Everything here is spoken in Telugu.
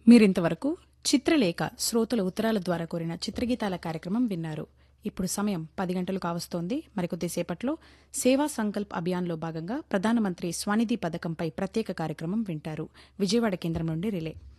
మీరింతవరకు చిత్రలేఖ శ్రోతల ఉత్తరాల ద్వారా కోరిన చిత్రగీతాల కార్యక్రమం విన్నారు. ఇప్పుడు సమయం 10 గంటలు కావస్తోంది. మరికొద్దిసేపట్లో సేవా సంకల్ప్ అభియాన్లో భాగంగా ప్రధానమంత్రి స్వనిధి పథకంపై ప్రత్యేక కార్యక్రమం వింటారు. విజయవాడ కేంద్రం నుండి రిలే.